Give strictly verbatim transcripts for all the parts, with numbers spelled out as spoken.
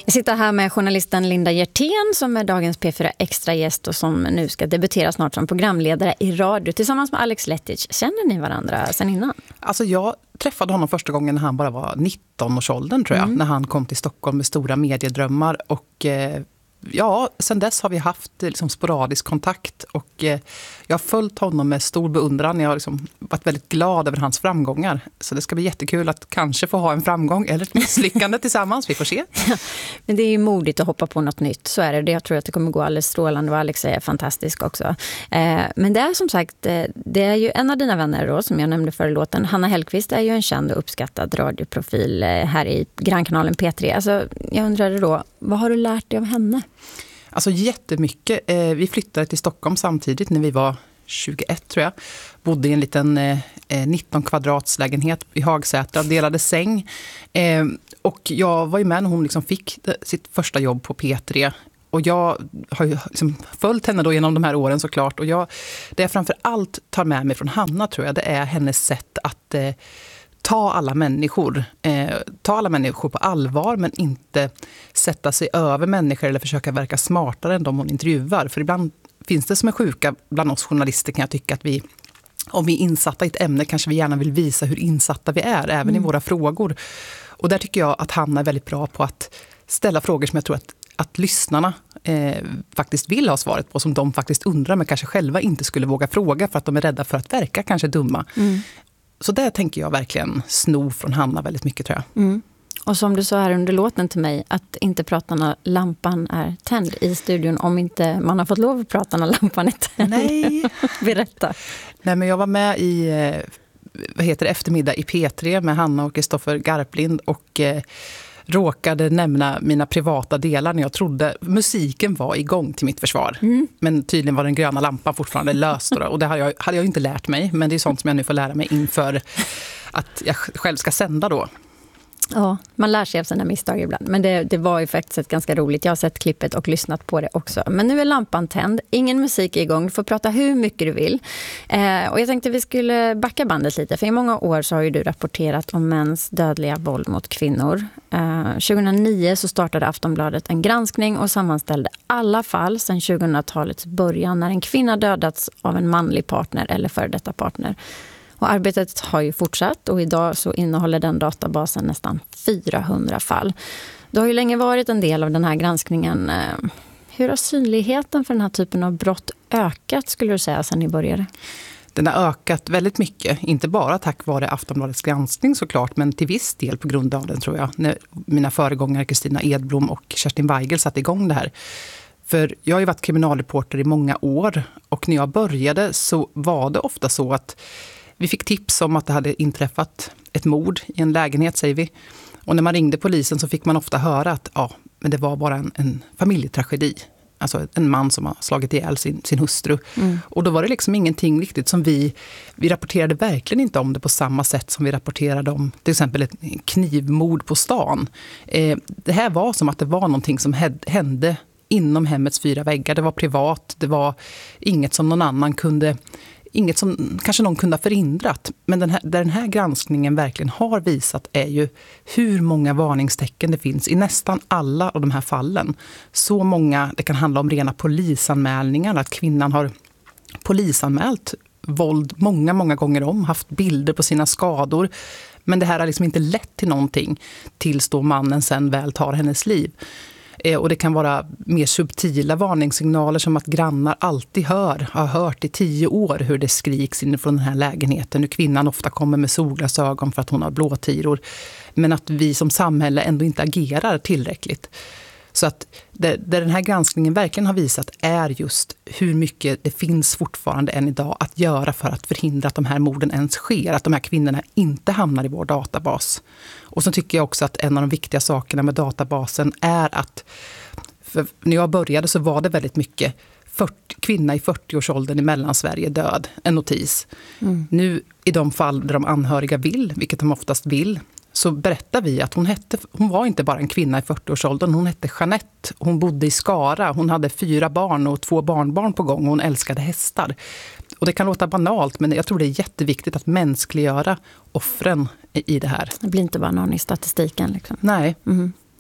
Jag sitter här med journalisten Linda Hjertén som är dagens P fyra Extra-gäst och som nu ska debutera snart som programledare i radio tillsammans med Alex Lettich. Känner ni varandra sen innan? Alltså jag träffade honom första gången när han bara var nitton-årsåldern tror jag. Mm. När han kom till Stockholm med stora mediedrömmar och... Eh, Ja, sen dess har vi haft liksom sporadisk kontakt och eh, jag har följt honom med stor beundran. Jag har liksom varit väldigt glad över hans framgångar. Så det ska bli jättekul att kanske få ha en framgång eller ett misslyckande tillsammans. Vi får se. Men det är ju modigt att hoppa på något nytt. Så är det. Jag tror att det kommer gå alldeles strålande och Alex är fantastisk också. Eh, men det är som sagt, eh, det är ju en av dina vänner då, som jag nämnde förra låten. Hanna Hellquist är ju en känd och uppskattad radioprofil eh, här i grannkanalen P tre. Alltså, jag undrade då, vad har du lärt dig av henne? Alltså jättemycket. Vi flyttade till Stockholm samtidigt när vi var tjugoett tror jag. Bodde i en liten nitton kvadrats lägenhet i Hagsätra, delade säng. Och jag var ju med när hon liksom fick sitt första jobb på P tre. Och jag har ju liksom följt henne då genom de här åren såklart. Och jag, det jag framför allt tar med mig från Hanna tror jag, det är hennes sätt att... Ta alla människor, eh, ta alla människor på allvar men inte sätta sig över människor eller försöka verka smartare än de hon intervjuar. För ibland finns det som är sjuka bland oss journalister kan jag tycka att vi, om vi är insatta i ett ämne kanske vi gärna vill visa hur insatta vi är, även mm. i våra frågor. Och där tycker jag att Hanna är väldigt bra på att ställa frågor som jag tror att, att lyssnarna eh, faktiskt vill ha svaret på, som de faktiskt undrar men kanske själva inte skulle våga fråga för att de är rädda för att verka kanske dumma. Mm. Så där tänker jag verkligen sno från Hanna väldigt mycket tror jag. Mm. Och som du sa här under låten till mig, att inte prata när lampan är tänd i studion om inte man har fått lov att prata när lampan är tänd. Nej. Berätta. Nej, men jag var med i vad heter det, eftermiddag i P tre med Hanna och Kristoffer Garplind och eh, råkade nämna mina privata delar när jag trodde musiken var igång till mitt försvar. Mm. Men tydligen var den gröna lampan fortfarande löst. Då, och det hade jag, hade jag inte lärt mig. Men det är sånt som jag nu får lära mig inför att jag själv ska sända då. Ja, man lär sig av sina misstag ibland. Men det, det var ju faktiskt ganska roligt. Jag har sett klippet och lyssnat på det också. Men nu är lampan tänd. Ingen musik är igång. Du får prata hur mycket du vill. Eh, och jag tänkte vi skulle backa bandet lite. För i många år så har ju du rapporterat om mäns dödliga våld mot kvinnor. Eh, tjugohundranio så startade Aftonbladet en granskning och sammanställde alla fall sedan tjugohundratalets början när en kvinna dödats av en manlig partner eller före detta partner. Och arbetet har ju fortsatt och idag så innehåller den databasen nästan fyrahundra fall. Det har ju länge varit en del av den här granskningen. Hur har synligheten för den här typen av brott ökat skulle du säga sedan ni började? Den har ökat väldigt mycket, inte bara tack vare Aftonbladets granskning såklart, men till viss del på grund av den tror jag. När mina föregångare Kristina Edblom och Kerstin Weigel satte igång det här. För jag har ju varit kriminalreporter i många år och när jag började så var det ofta så att vi fick tips om att det hade inträffat ett mord i en lägenhet, säger vi. Och när man ringde polisen så fick man ofta höra att ja, men det var bara en, en familjetragedi. Alltså en man som har slagit ihjäl sin, sin hustru. Mm. Och då var det liksom ingenting riktigt som vi... Vi rapporterade verkligen inte om det på samma sätt som vi rapporterade om till exempel ett knivmord på stan. Eh, det här var som att det var någonting som hände inom hemmets fyra väggar. Det var privat, det var inget som någon annan kunde... Inget som kanske någon kunde ha förhindrat. Men den här, där den här granskningen verkligen har visat är ju hur många varningstecken det finns i nästan alla av de här fallen. Så många, det kan handla om rena polisanmälningar. Att kvinnan har polisanmält våld många, många gånger om. Haft bilder på sina skador. Men det här har liksom inte lett till någonting tills då mannen sen väl tar hennes liv. Och det kan vara mer subtila varningssignaler som att grannar alltid hör, har hört i tio år hur det skriks inifrån den här lägenheten. Nu kvinnan ofta kommer med solglasögon för att hon har blåtiror. Men att vi som samhälle ändå inte agerar tillräckligt. Så att det, det den här granskningen verkligen har visat är just hur mycket det finns fortfarande än idag att göra för att förhindra att de här morden ens sker. Att de här kvinnorna inte hamnar i vår databas. Och så tycker jag också att en av de viktiga sakerna med databasen är att för när jag började så var det väldigt mycket fyrtio, kvinna i fyrtioårsåldern i Mellansverige död, en notis. Mm. Nu i de fall där de anhöriga vill, vilket de oftast vill, så berättar vi att hon, hette, hon var inte bara en kvinna i fyrtioårsåldern. Hon hette Jeanette, hon bodde i Skara, hon hade fyra barn och två barnbarn på gång och hon älskade hästar. Och det kan låta banalt, men jag tror det är jätteviktigt att mänskliggöra offren i det här. Det blir inte bara någon i statistiken. Liksom. Nej. Mm.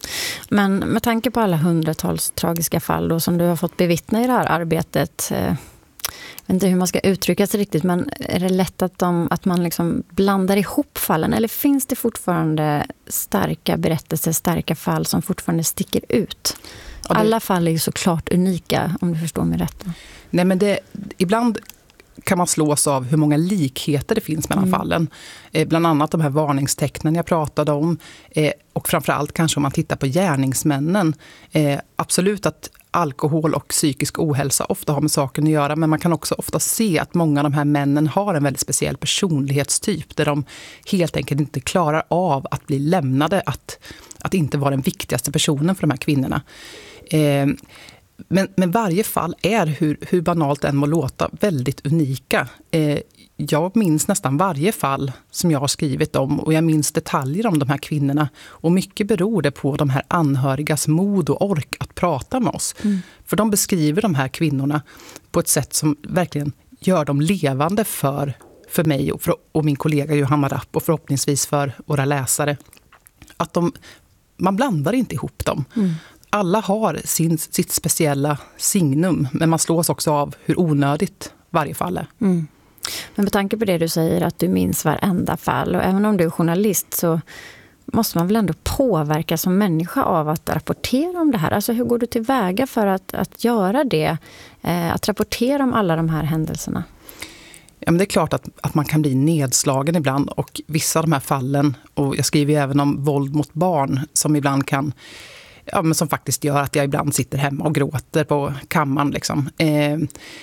Men med tanke på alla hundratals tragiska fall då, som du har fått bevittna i det här arbetet, eh, jag vet inte hur man ska uttrycka sig riktigt, men är det lätt att, de, att man liksom blandar ihop fallen? Eller finns det fortfarande starka berättelser, starka fall som fortfarande sticker ut? Ja, det... Alla fall är ju såklart unika, om du förstår mig rätt. Nej, men det, ibland kan man slås av hur många likheter det finns mellan mm. fallen. Eh, bland annat de här varningstecknen jag pratade om. Eh, och framförallt kanske om man tittar på gärningsmännen. Eh, absolut att alkohol och psykisk ohälsa ofta har med saken att göra, men man kan också ofta se att många av de här männen har en väldigt speciell personlighetstyp där de helt enkelt inte klarar av att bli lämnade, att, att inte vara den viktigaste personen för de här kvinnorna. Eh, men, men varje fall är, hur, hur banalt det än må låta, väldigt unika. Eh, jag minns nästan varje fall som jag har skrivit om, och jag minns detaljer om de här kvinnorna. Och mycket beror det på de här anhörigas mod och ork att prata med oss. Mm. För de beskriver de här kvinnorna på ett sätt som verkligen gör dem levande för, för mig och, för, och min kollega Johanna Rapp, och förhoppningsvis för våra läsare. Att de, man blandar inte ihop dem. Mm. Alla har sin, sitt speciella signum, men man slås också av hur onödigt varje fall är. Mm. Men med tanke på det du säger, att du minns varenda fall, och även om du är journalist så måste man väl ändå påverka som människa av att rapportera om det här. Alltså hur går du tillväga för att, att göra det, eh, att rapportera om alla de här händelserna? Ja, men det är klart att, att man kan bli nedslagen ibland, och vissa av de här fallen, och jag skriver ju även om våld mot barn som ibland kan, ja, men som faktiskt gör att jag ibland sitter hemma och gråter på kammaren liksom. Eh,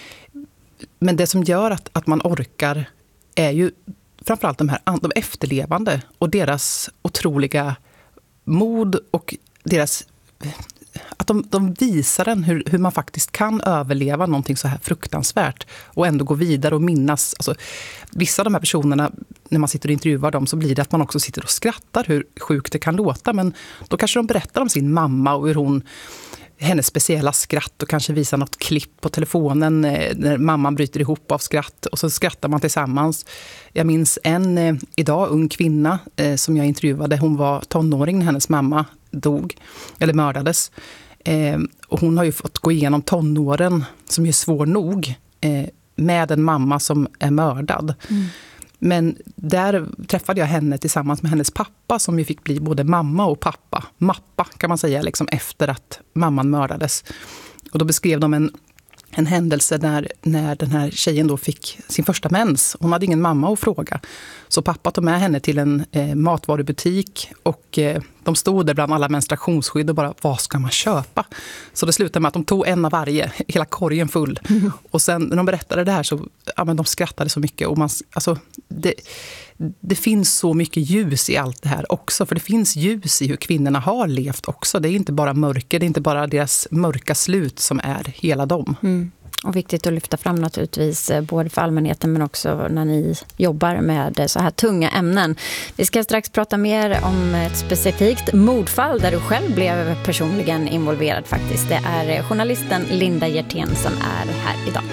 Men det som gör att, att man orkar är ju framförallt de här de efterlevande och deras otroliga mod, och deras, att de, de visar en hur, hur man faktiskt kan överleva någonting så här fruktansvärt och ändå gå vidare och minnas. Alltså, vissa av de här personerna, när man sitter och intervjuar dem, så blir det att man också sitter och skrattar hur sjukt det kan låta. Men då kanske de berättar om sin mamma och hur hon, hennes speciella skratt, och kanske visar något klipp på telefonen när mamman bryter ihop av skratt, och så skrattar man tillsammans. Jag minns en eh, idag ung kvinna eh, som jag intervjuade. Hon var tonåring när hennes mamma dog, eller mördades. Eh, och hon har ju fått gå igenom tonåren, som är svår nog, eh, med en mamma som är mördad. Mm. Men där träffade jag henne tillsammans med hennes pappa, som ju fick bli både mamma och pappa. Mappa kan man säga, liksom efter att mamman mördades. Och då beskrev de en, en händelse där, när den här tjejen då fick sin första mens. Hon hade ingen mamma att fråga. Så pappa tog med henne till en eh, matvarubutik, och eh, de stod där bland alla menstruationsskydd och bara, vad ska man köpa? Så det slutade med att de tog en av varje, hela korgen full. Mm. Och sen när de berättade det här så, ja, men de skrattade så mycket. Och man, alltså, det, det finns så mycket ljus i allt det här också. För det finns ljus i hur kvinnorna har levt också. Det är inte bara mörker, det är inte bara deras mörka slut som är hela dem. Mm. Och viktigt att lyfta fram naturligtvis, både för allmänheten men också när ni jobbar med så här tunga ämnen. Vi ska strax prata mer om ett specifikt mordfall där du själv blev personligen involverad faktiskt. Det är journalisten Linda Hjertén som är här idag.